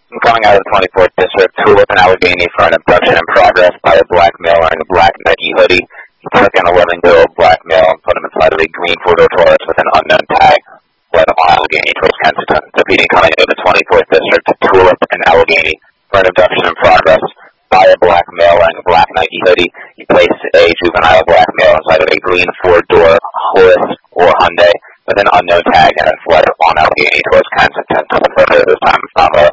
I'm coming out of the 24th District, Tulip and Allegheny for an abduction in progress by a black male wearing a black Nike hoodie. He took an 11-year-old black male and put him inside of a green four-door Taurus with an unknown tag. Led on Allegheny towards Kensington. Deputy coming into the 24th District, Tulip and Allegheny for an abduction in progress by a black male wearing a black Nike hoodie. He placed a juvenile black male inside of a green four-door Horse or Hyundai with an unknown tag and then fled on Allegheny towards Kensington. Further this time,